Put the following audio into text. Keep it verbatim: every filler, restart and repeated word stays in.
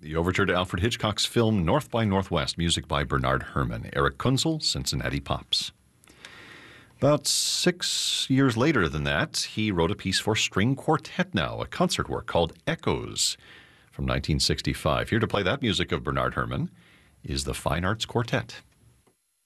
the overture to Alfred Hitchcock's film North by Northwest, music by Bernard Herrmann. Eric Kunzel, Cincinnati Pops. About six years later than that, he wrote a piece for string quartet now, a concert work called Echoes from nineteen sixty-five. Here to play that music of Bernard Herrmann is the Fine Arts Quartet.